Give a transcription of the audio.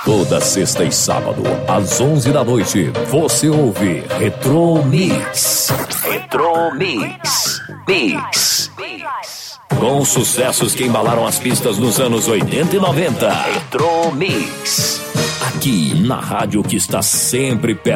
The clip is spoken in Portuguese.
Toda sexta e sábado, às 11 da noite, você ouve Retro Mix. Retro Mix. Com sucessos que embalaram as pistas nos anos 80 e 90. Retro Mix. Aqui na rádio que está sempre perto